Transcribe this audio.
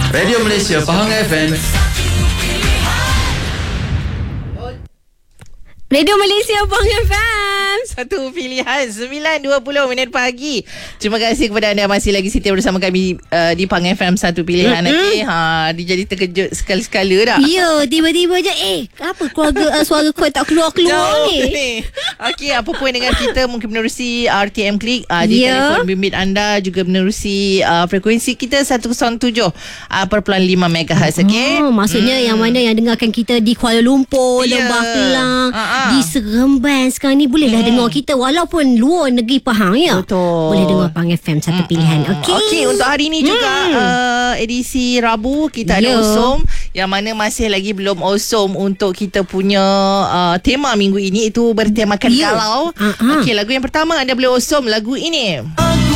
Radio Malaysia Pahang FM. Radio Malaysia Pahang FM. Satu pilihan 9.20 pagi. Terima kasih kepada anda masih lagi setia bersama kami di Pahang FM Satu Pilihan. Okey, dia jadi terkejut sekali-sekala dah. Ya, tiba-tiba je apa keluarga suara kau tak keluar-keluar ni. Okey, apa pun dengan kita mungkin menerusi RTM Klik di telefon bimbit anda, juga menerusi frekuensi kita 107.5 MHz. Okey. Maksudnya yang mana yang dengarkan kita di Kuala Lumpur, Lembah Kelang, di Seremban sekarang ni bolehlah dengar kita walaupun luar negeri Pahang ya. Betul. Boleh dengar Pahang FM Satu Pilihan. Okey, untuk hari ni juga edisi Rabu kita ada Osom, yang mana masih lagi belum Osom untuk kita punya tema minggu ini, itu bertemakan kalau. Okey, lagu yang pertama anda boleh Osom lagu ini.